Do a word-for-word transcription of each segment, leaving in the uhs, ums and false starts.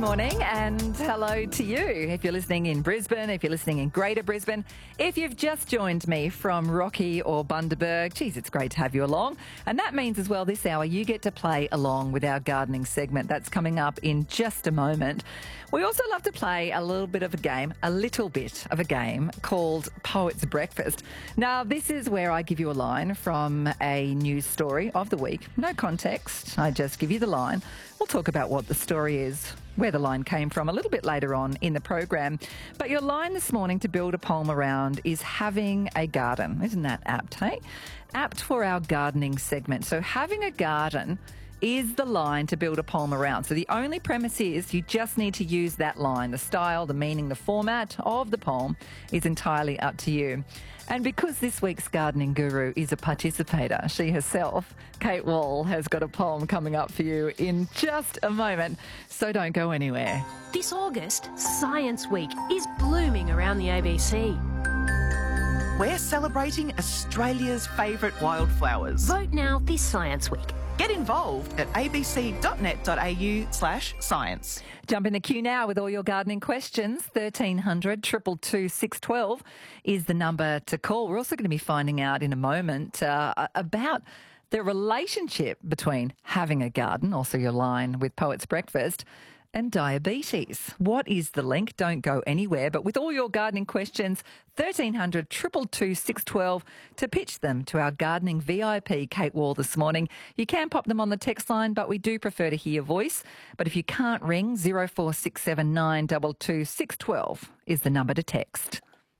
morning and hello to you. If you're listening in Brisbane, if you're listening in Greater Brisbane, if you've just joined me from Rocky or Bundaberg, geez, it's great to have you along. And that means as well this hour you get to play along with our gardening segment. That's coming up in just a moment. We also love to play a little bit of a game, a little bit of a game called Poet's Breakfast. Now, this is where I give you a line from a news story of the week. No context. I just give you the line. We'll talk about what the story is, where the line came from a little bit later on in the program. But your line this morning to build a poem around is having a garden. Isn't that apt, hey? Apt for our gardening segment. So having a garden is the line to build a poem around. So the only premise is you just need to use that line. The style, the meaning, the format of the poem is entirely up to you. And because this week's gardening guru is a participator, she herself, Kate Wall, has got a poem coming up for you in just a moment. So don't go anywhere. This August, Science Week is blooming around the A B C. We're celebrating Australia's favourite wildflowers. Vote now this Science Week. Get involved at abc.net.au slash science. Jump in the queue now with all your gardening questions. thirteen hundred, two two two, six one two is the number to call. We're also going to be finding out in a moment uh, about the relationship between having a garden, also your line with Poet's Breakfast, and diabetes. What is the link? Don't go anywhere. But with all your gardening questions, thirteen hundred, two two two, six one two to pitch them to our gardening V I P, Kate Wall, this morning. You can pop them on the text line, but we do prefer to hear your voice. But if you can't ring, zero four six seven nine two two six one two is the number to text.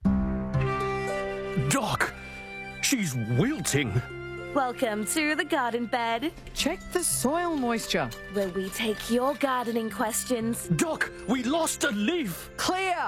Doc, she's wilting. Welcome to the garden bed, Check the soil moisture. where we take your gardening questions, Doc, we lost a leaf. Clear.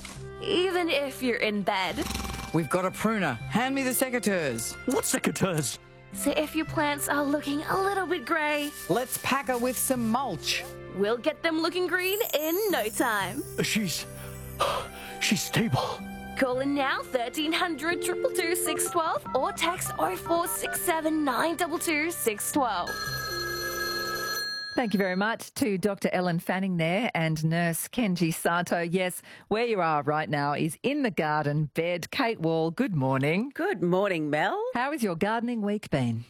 even if you're in bed. We've got a pruner. Hand me the secateurs. What secateurs? So if your plants are looking a little bit grey, Let's pack her with some mulch. we'll get them looking green in no time. She's... she's stable. Call in now, thirteen hundred, two two two, six one two or text oh four six seven nine two two six one two. Thank you very much to Doctor Ellen Fanning there and Nurse Kenji Sato. Yes, where you are right now is in the garden bed. Kate Wall, good morning. Good morning, Mel. How has your gardening week been?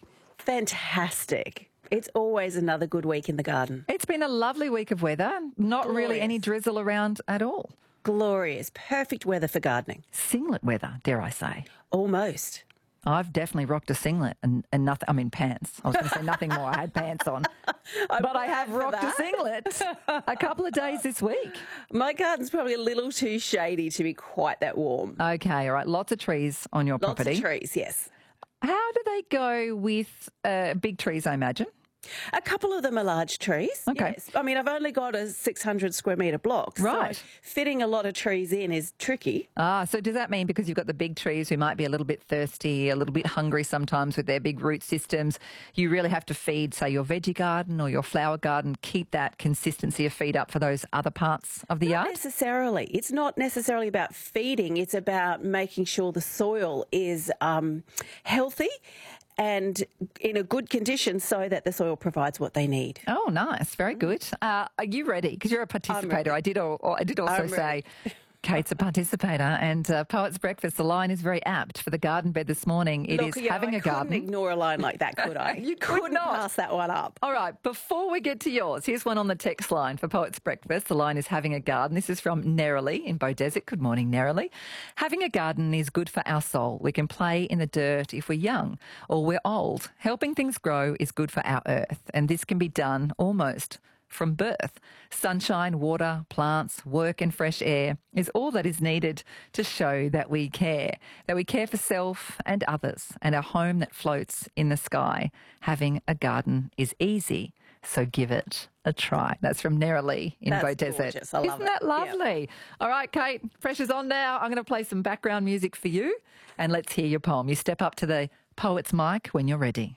Fantastic. It's always another good week in the garden. It's been a lovely week of weather. Not really Glorious. any drizzle around at all. Glorious. Perfect weather for gardening. Singlet weather, dare I say. Almost. I've definitely rocked a singlet and, and nothing, I mean pants. I was going to say nothing more. I had pants on. But I have rocked a singlet a couple of days this week. My garden's probably a little too shady to be quite that warm. Okay, all right. Lots of trees on your Lots property. of trees, yes. How do they go with uh, big trees, I imagine? A couple of them are large trees. Okay. Yes. I mean, I've only got a six hundred square metre block. Right. So fitting a lot of trees in is tricky. Ah, so does that mean because you've got the big trees who might be a little bit thirsty, a little bit hungry sometimes with their big root systems, you really have to feed, say, your veggie garden or your flower garden, keep that consistency of feed up for those other parts of the Not yard? necessarily. It's not necessarily about feeding. It's about making sure the soil is um, healthy and in a good condition so that the soil provides what they need. Oh, nice. Very good. Uh, are you ready? Because you're a participator. I did, al- I did also I'm say ready. Kate's a participator, and uh, Poet's Breakfast, the line is very apt for the garden bed this morning. It Look, is yeah, having I a garden. couldn't ignore a line like that, could I? You could Couldn't not. pass that one up. All right, before we get to yours, here's one on the text line for Poet's Breakfast. The line is having a garden. This is from Nerily in Beaudesert. Good morning, Nerily. Having a garden is good for our soul. We can play in the dirt if we're young or we're old. Helping things grow is good for our earth, and this can be done almost from birth. Sunshine, water, plants, work and fresh air is all that is needed to show that we care, that we care for self and others, and a home that floats in the sky. Having a garden is easy, so give it a try. That's from Nerily in That's Beaudesert. gorgeous. I love Isn't that it. Yeah. lovely? All right, Kate, pressure's on now. I'm going to play some background music for you, and let's hear your poem. You step up to the poet's mic when you're ready.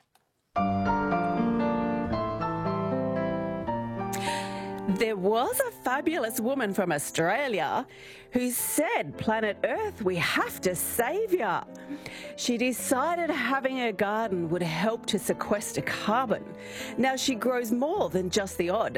There was a fabulous woman from Australia who said, "Planet Earth, we have to save ya." She decided having a garden would help to sequester carbon. Now she grows more than just the odd